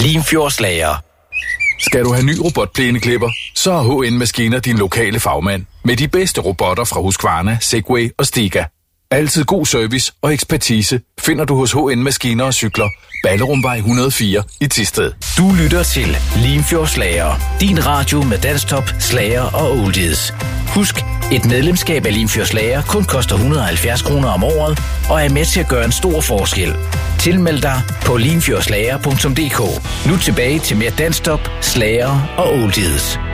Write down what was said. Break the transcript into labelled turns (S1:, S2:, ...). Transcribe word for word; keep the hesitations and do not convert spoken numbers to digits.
S1: Limfjordslager.
S2: Skal du have ny robotplæneklipper, så er H N Maskiner din lokale fagmand. Med de bedste robotter fra Husqvarna, Segway og Stiga. Altid god service og ekspertise finder du hos H N Maskiner og Cykler. Ballerumvej et hundrede og fire i Thisted.
S1: Du lytter til Limfjordslager. Din radio med dansktop, slager og oldies. Husk, et medlemskab af Limfjordslager kun koster et hundrede og halvfjerds kroner om året og er med til at gøre en stor forskel. Tilmeld dig på limfjordslager punktum d k. Nu tilbage til mere dansktop, slager og oldies.